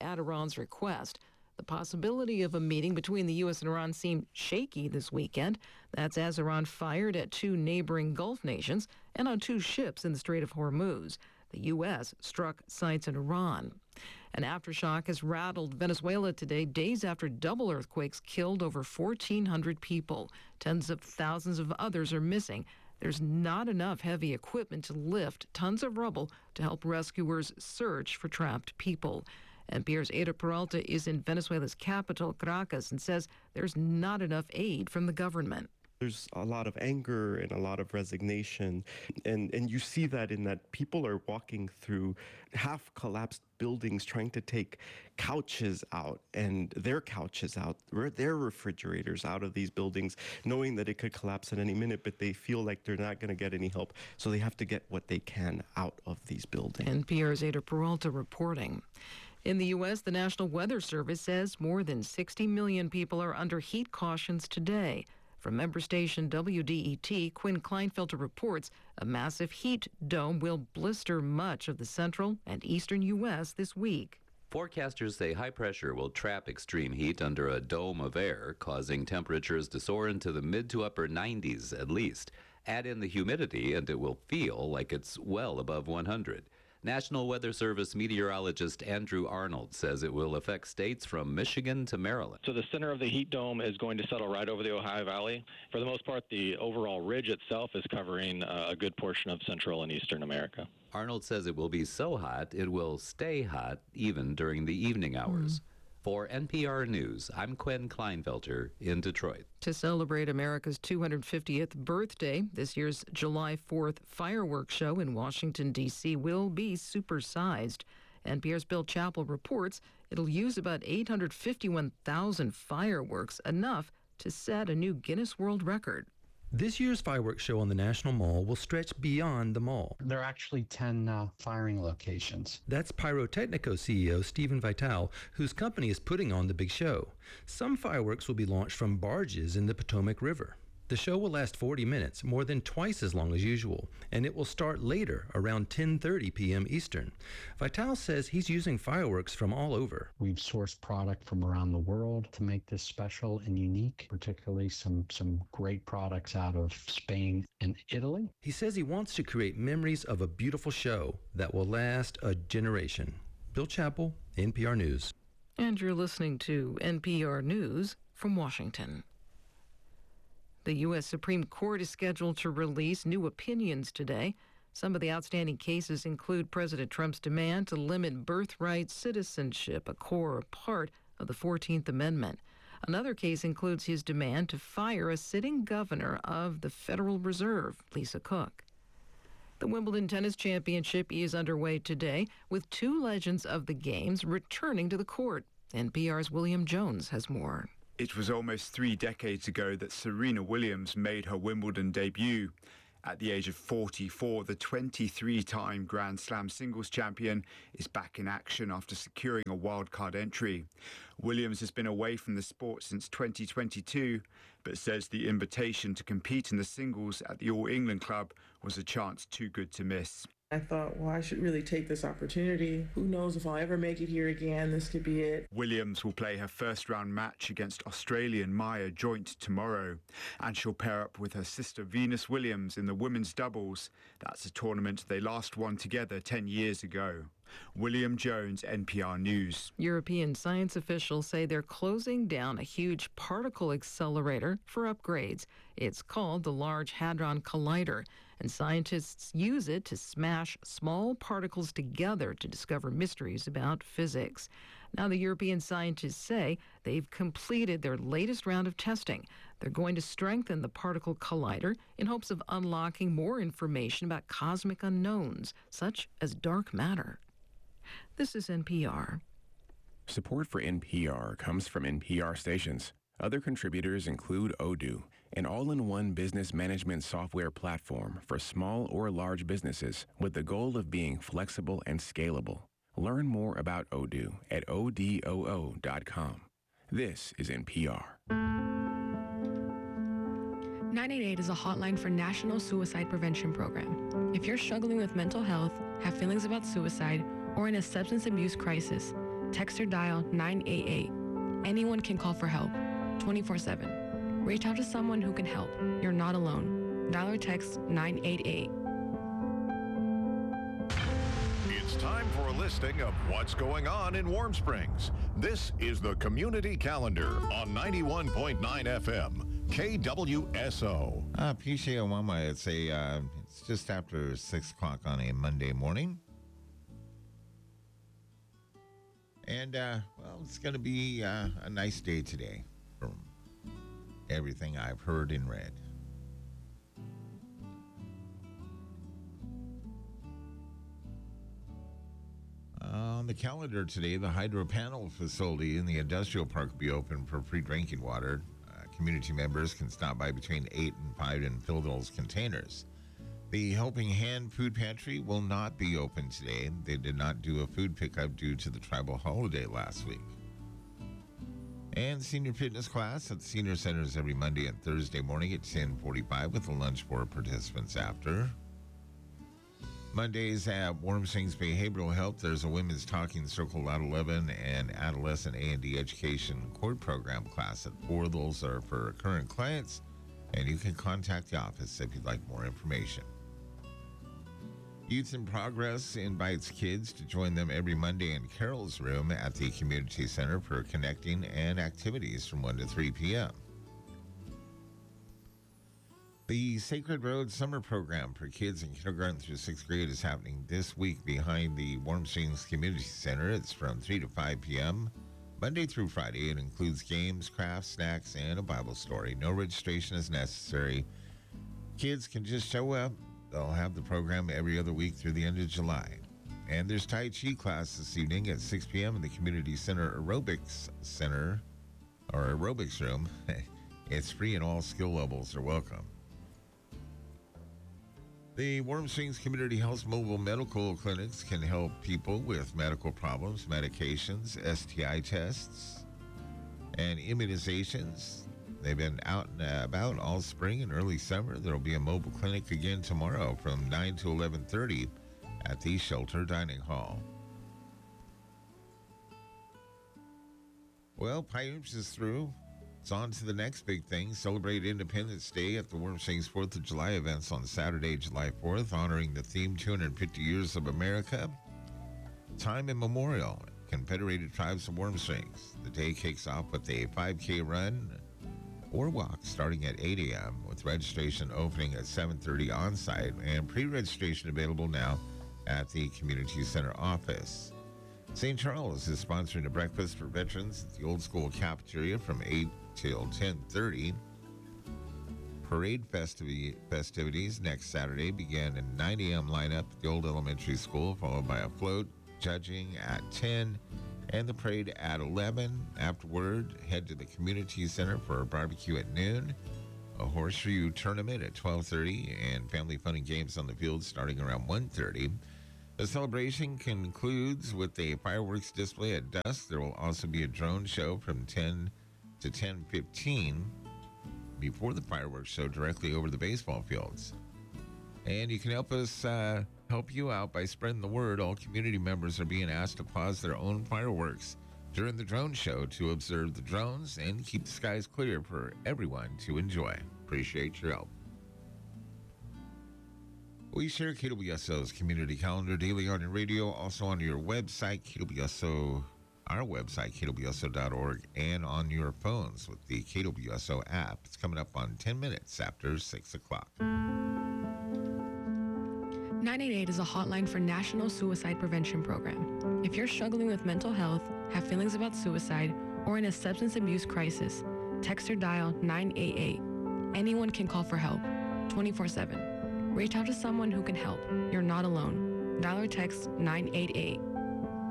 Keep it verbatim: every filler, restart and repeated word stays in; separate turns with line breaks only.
at Iran's request. The possibility of a meeting between the U S and Iran seemed shaky this weekend. That's as Iran fired at two neighboring Gulf nations and on two ships in the Strait of Hormuz. The U S struck sites in Iran. An aftershock has rattled Venezuela today, days after double earthquakes killed over fourteen hundred people. Tens of thousands of others are missing. There's not enough heavy equipment to lift tons of rubble to help rescuers search for trapped people. N P R's Ada Peralta is in Venezuela's capital, Caracas, and says there's not enough aid from the government.
There's a lot of anger and a lot of resignation. And, and you see that in that people are walking through half-collapsed buildings trying to take couches out and their couches out, their refrigerators out of these buildings, knowing that it could collapse at any minute, but they feel like they're not going to get any help. So they have to get what they can out of these buildings.
N P R's Ada Peralta reporting. In the U S, the National Weather Service says more than sixty million people are under heat cautions today. From member station W D E T, Quinn Kleinfelter reports a massive heat dome will blister much of the central and eastern U S this week.
Forecasters say high pressure will trap extreme heat under a dome of air, causing temperatures to soar into the mid to upper nineties at least. Add in the humidity and it will feel like it's well above one hundred. National Weather Service meteorologist Andrew Arnold says it will affect states from Michigan to Maryland.
So the center of the heat dome is going to settle right over the Ohio Valley. For the most part, the overall ridge itself is covering uh, a good portion of Central and Eastern America.
Arnold says it will be so hot, it will stay hot even during the evening hours. Mm. For N P R News, I'm Quinn Kleinfelter in Detroit.
To celebrate America's two hundred fiftieth birthday, this year's July fourth fireworks show in Washington, D C will be supersized. N P R's Bill Chappell reports it'll use about eight hundred fifty-one thousand fireworks, enough to set a new Guinness World Record.
This year's fireworks show on the National Mall will stretch beyond the mall.
There are actually ten uh, firing locations.
That's Pyrotechnico C E O Stephen Vital, whose company is putting on the big show. Some fireworks will be launched from barges in the Potomac River. The show will last forty minutes, more than twice as long as usual, and it will start later, around ten thirty p.m. Eastern. Vital says he's using fireworks from all over.
We've sourced product from around the world to make this special and unique, particularly some, some great products out of Spain and Italy.
He says he wants to create memories of a beautiful show that will last a generation. Bill Chappell, N P R News.
And you're listening to N P R News from Washington. The U S Supreme Court is scheduled to release new opinions today. Some of the outstanding cases include President Trump's demand to limit birthright citizenship, a core part of the fourteenth Amendment. Another case includes his demand to fire a sitting governor of the Federal Reserve, Lisa Cook. The Wimbledon Tennis Championship is underway today, with two legends of the games returning to the court. N P R's William Jones has more.
It was almost three decades ago that Serena Williams made her Wimbledon debut. At the age of forty-four, the twenty-three-time Grand Slam singles champion is back in action after securing a wildcard entry. Williams has been away from the sport since twenty twenty-two, but says the invitation to compete in the singles at the All England Club was a chance too good to miss.
I thought, well, I should really take this opportunity. Who knows if I'll ever make it here again? This could be it.
Williams will play her first round match against Australian Maya Joint tomorrow. And she'll pair up with her sister Venus Williams in the women's doubles. That's a tournament they last won together ten years ago. William Jones, N P R News.
European science officials say they're closing down a huge particle accelerator for upgrades. It's called the Large Hadron Collider, and scientists use it to smash small particles together to discover mysteries about physics. Now, the European scientists say they've completed their latest round of testing. They're going to strengthen the particle collider in hopes of unlocking more information about cosmic unknowns, such as dark matter. This is N P R.
Support for N P R comes from N P R stations. Other contributors include Odoo, an all-in-one business management software platform for small or large businesses with the goal of being flexible and scalable. Learn more about Odoo at O D O O dot com. This is N P R.
nine eight eight is a hotline for National Suicide Prevention Program. If you're struggling with mental health, have feelings about suicide, or in a substance abuse crisis, Text or dial nine eight eight. Anyone can call for help, twenty-four seven. Reach out to someone who can help. You're not alone. Dial or text nine eight eight.
It's time for a listing of what's going on in Warm Springs. This is the Community Calendar on ninety-one point nine F M, K W S O.
Uh, P C Awama, it's, a, uh, it's just after six o'clock on a Monday morning. And, uh, well, it's going to be uh, a nice day today from everything I've heard and read. On the calendar today, the hydro panel facility in the industrial park will be open for free drinking water. Uh, community members can stop by between eight and five and fill those containers. The Helping Hand Food Pantry will not be open today. They did not do a food pickup due to the tribal holiday last week. And senior fitness class at the senior centers every Monday and Thursday morning at ten forty-five with a lunch for participants after. Mondays at Warm Springs Behavioral Health, there's a Women's Talking Circle at eleven and Adolescent A and D Education Court Program class at four. Those are for current clients, and you can contact the office if you'd like more information. Youth in Progress invites kids to join them every Monday in Carol's Room at the Community Center for connecting and activities from one to three p.m. The Sacred Road Summer Program for kids in kindergarten through sixth grade is happening this week behind the Warm Springs Community Center. It's from three to five p.m. Monday through Friday. It includes games, crafts, snacks, and a Bible story. No registration is necessary. Kids can just show up. They'll have the program every other week through the end of July. And there's Tai Chi class this evening at six p.m. in the Community Center Aerobics Center, or Aerobics Room. It's free and all skill levels are welcome. The Warm Springs Community Health Mobile Medical Clinics can help people with medical problems, medications, S T I tests, and immunizations. They've been out and about all spring and early summer. There will be a mobile clinic again tomorrow from nine to eleven thirty at the Shelter Dining Hall. Well, Pioneers is through. It's on to the next big thing. Celebrate Independence Day at the Warm Springs fourth of July events on Saturday, July fourth, honoring the theme two hundred fifty years of America. Time in Memorial, Confederated Tribes of Warm Springs. The day kicks off with a five K run or walk starting at eight a.m. with registration opening at seven thirty on site and pre-registration available now at the Community Center office. Saint Charles is sponsoring a breakfast for veterans at the Old School Cafeteria from eight till ten thirty. Parade festivi- festivities next Saturday begin at nine a.m. lineup at the Old Elementary School, followed by a float, judging at ten, and the parade at eleven. Afterward, head to the Community Center for a barbecue at noon, a horseshoe tournament at twelve thirty, and family fun and games on the field starting around one thirty. The celebration concludes with a fireworks display at dusk. There will also be a drone show from ten to ten fifteen before the fireworks show directly over the baseball fields. And you can help us uh, help you out by spreading the word. All community members are being asked to pause their own fireworks during the drone show to observe the drones and keep the skies clear for everyone to enjoy. Appreciate your help. We share K W S O's community calendar daily on your radio, also on your website, K W S O, our website, K W S O dot org, and on your phones with the K W S O app. It's coming up on ten minutes after six o'clock.
nine eight eight is a hotline for National Suicide Prevention Program. If you're struggling with mental health, have feelings about suicide, or in a substance abuse crisis, text or dial nine eight eight. Anyone can call for help, twenty-four seven. Reach out to someone who can help. You're not alone. Dial or text nine eight eight.